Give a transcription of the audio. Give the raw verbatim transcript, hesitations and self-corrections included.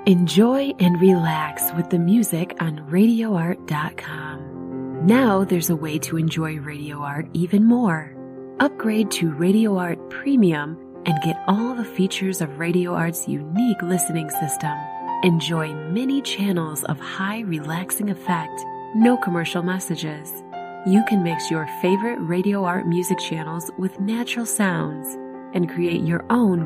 Enjoy and relax with the music on radio art dot com. Now there's a way to enjoy Radio Art even more. Upgrade to Radio Art Premium and get all the features of Radio Art's unique listening system. Enjoy many channels of high relaxing effect, no commercial messages. You can mix your favorite Radio Art music channels with natural sounds and create your own